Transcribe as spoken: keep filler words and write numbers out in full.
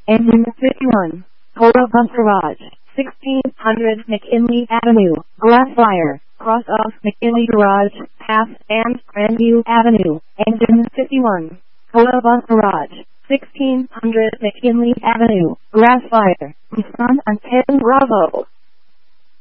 Engine fifty-one. Polo Bus Garage. sixteen hundred McKinley Avenue, Glassfire, cross off McKinley Garage, Path, and Grandview Avenue. Engine fifty-one. Polo Bus Garage. sixteen hundred McKinley Avenue, Glassfire, Nissan and ten Bravo.